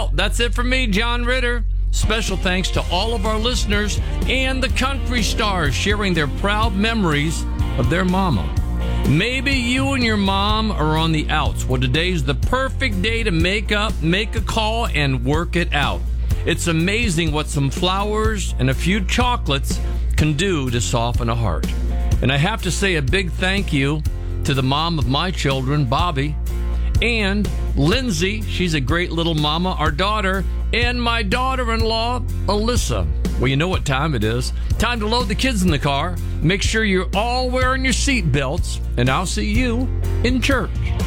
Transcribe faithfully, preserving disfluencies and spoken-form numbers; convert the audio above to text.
Well, that's it for me, John Ritter. Special thanks to all of our listeners and the country stars sharing their proud memories of their mama. Maybe you and your mom are on the outs. Well, today's the perfect day to make up, make a call, and work it out. It's amazing what some flowers and a few chocolates can do to soften a heart. And I have to say a big thank you to the mom of my children, Bobby, and Lindsay. She's a great little mama, our daughter, and my daughter-in-law, Alyssa. Well, you know what time it is. Time to load the kids in the car. Make sure you're all wearing your seat belts, and I'll see you in church.